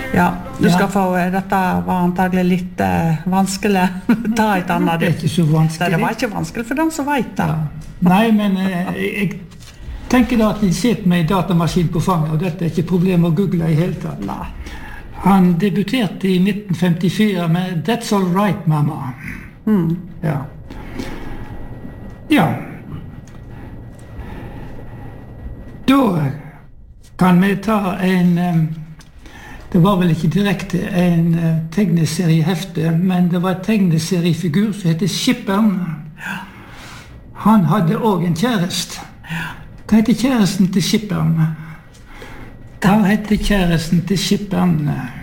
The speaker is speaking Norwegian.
Ja, du skal få, dette var antagelig litt vanskelig. Ta et annet. Det er ikke så vanskelig. Det var ikke vanskelig for den som vet det. Ja. Nei, men jeg tenker da at de sitter med en datamaskin på fanget, og dette er ikke problem å google i hele tatt. Nei. Han debuterte i 1954 med That's All Right, Mama. Ja. Ja. Da kan vi ta en... Det var vel ikke direkte en tegneseriehefte, men det var en tegneseriefigur som heter Skipperen. Han hadde også en kjærest. Hva heter kjæresten til Skipperen? Hva heter kjæresten til Skipperen?